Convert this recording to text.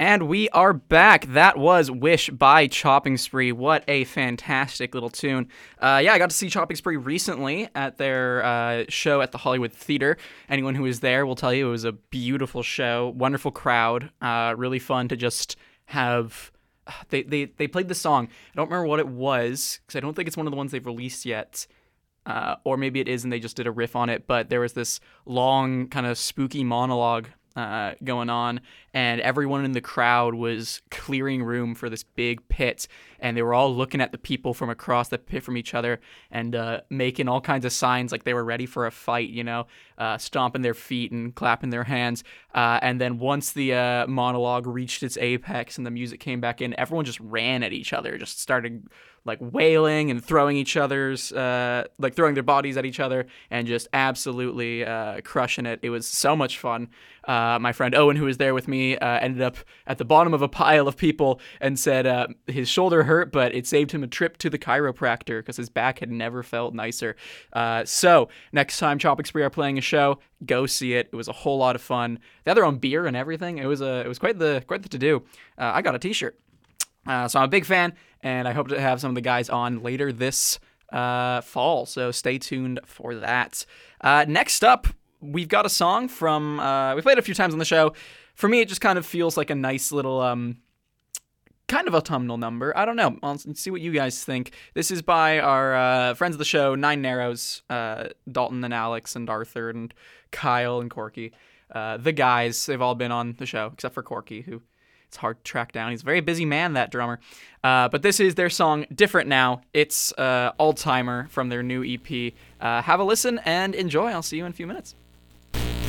And we are back. That was Wish by Chopping Spree. What a fantastic little tune. I got to see Chopping Spree recently at their show at the Hollywood Theater. Anyone who was there will tell you it was a beautiful show, wonderful crowd, really fun to just have. They played the song. I don't remember what it was, because I don't think it's one of the ones they've released yet. Or maybe it is and they just did a riff on it, but there was this long kind of spooky monologue going on, and everyone in the crowd was clearing room for this big pit, and they were all looking at the people from across the pit from each other and making all kinds of signs like they were ready for a fight, stomping their feet and clapping their hands. And then once the monologue reached its apex and the music came back in, everyone just ran at each other, just started like wailing and throwing throwing their bodies at each other and just absolutely crushing it. It was so much fun. My friend Owen, who was there with me, ended up at the bottom of a pile of people and said his shoulder hurt, but it saved him a trip to the chiropractor because his back had never felt nicer. So next time Chopping Spree are playing a show, go see it. It was a whole lot of fun. They had their own beer and everything. It was quite the to do. I got a t-shirt. So I'm a big fan, and I hope to have some of the guys on later this fall, so stay tuned for that. Next up, we've got a song from, we played it a few times on the show. For me, it just kind of feels like a nice little, kind of autumnal number. I don't know. I'll see what you guys think. This is by our friends of the show, Nine Narrows, Dalton and Alex and Arthur and Kyle and Corky. The guys, they've all been on the show, except for Corky, who it's hard to track down. He's a very busy man, that drummer. But this is their song, Different Now. It's Old Timer from their new EP. Have a listen and enjoy. I'll see you in a few minutes.